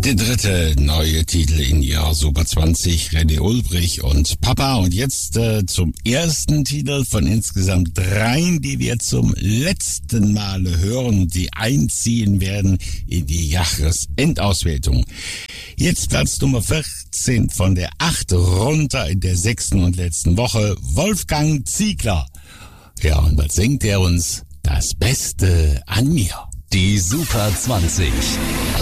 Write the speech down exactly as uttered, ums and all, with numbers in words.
Der dritte neue Titel in Jahr Super zwanzig, René Ulbrich und Papa. Und jetzt äh, zum ersten Titel von insgesamt dreien, die wir zum letzten Male hören, die einziehen werden in die Jahresendauswertung. Jetzt Platz Nummer vierzehn von der acht runter in der sechsten und letzten Woche, Wolfgang Ziegler. Ja, und was singt er uns? Das Beste an mir. Die Super zwanzig.